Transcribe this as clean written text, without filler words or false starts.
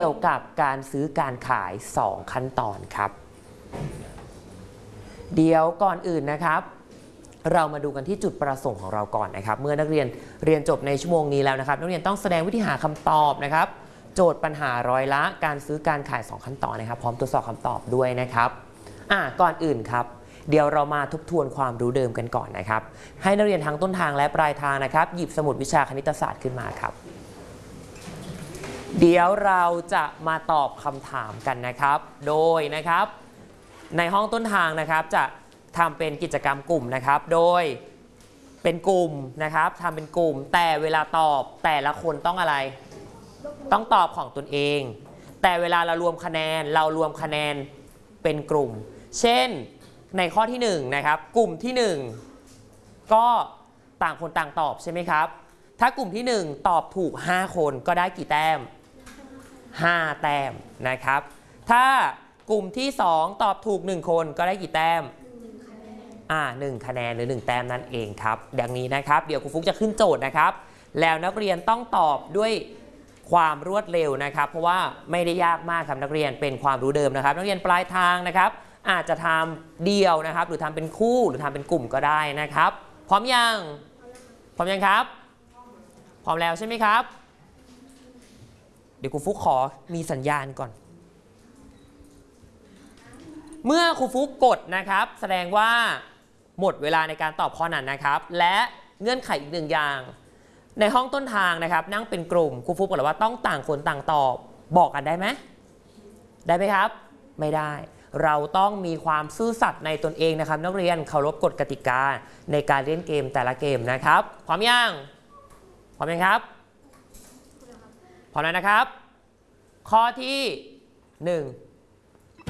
เกี่ยวกับการซื้อการขาย2ขั้นตอนครับเดี๋ยวก่อนอื่นนะครับเรามาดูกันที่จุดประสงค์ของเราก่อนนะครับเมื่อนักเรียนเรียนจบในชั่วโมงนี้แล้วนะครับนักเรียนต้องแสดงวิธีหาคำตอบนะครับโจทย์ปัญหาร้อยละการซื้อการขาย2ขั้นตอนนะครับพร้อมตรวจสอบคำตอบด้วยนะครับก่อนอื่นครับเดี๋ยวเรามาทบทวนความรู้เดิมกันก่อนนะครับให้นักเรียนทั้งต้นทางและปลายทางนะครับหยิบสมุดวิชาคณิตศาสตร์ขึ้นมาครับเดี๋ยวเราจะมาตอบคำถามกันนะครับโดยนะครับในห้องต้นทางนะครับจะทำเป็นกิจกรรมกลุ่มนะครับโดยเป็นกลุ่มนะครับทำเป็นกลุ่มแต่เวลาตอบแต่ละคนต้องอะไรต้องตอบของตนเองแต่เวลาเรารวมคะแนนเรารวมคะแนนเป็นกลุ่มเช่นในข้อที่1นะครับกลุ่มที่1ก็ต่างคนต่างตอบใช่ไหมครับถ้ากลุ่มที่1ตอบถูก5คนก็ได้กี่แต้ม5แต้มนะครับถ้ากลุ่มที่2ตอบถูก1คนก็ได้กี่แต้ม1คะแนนหรือ1แต้มนั่นเองครับดังนี้นะครับเดี๋ยวครูฟุกจะขึ้นโจทย์นะครับแล้วนักเรียนต้องตอบด้วยความรวดเร็วนะครับเพราะว่าไม่ได้ยากมากครับนักเรียนเป็นความรู้เดิมนะครับนักเรียนปลายทางนะครับอาจจะทำเดี่ยวนะครับหรือทำเป็นคู่หรือทำเป็นกลุ่มก็ได้นะครับพร้อมยังครับพร้อมแล้วใช่ไหมครับเดี๋ยวครูฟุกขอมีสัญญาณก่อนเมื่อครูฟุกกดนะครับแสดงว่าหมดเวลาในการตอบข้อนั้นนะครับและเงื่อนไขอีก1อย่างในห้องต้นทางนะครับนั่งเป็นกลุ่มครูฟุกบอกว่าต้องต่างคนต่างตอบบอกกันได้ไหมครับไม่ได้เราต้องมีความซื่อสัตย์ในตนเองนะครับนักเรียนเคารพกฎกติกาในการเล่นเกมแต่ละเกมนะครับพร้อมยังครับพร้อมแล้วนะครับข้อที่1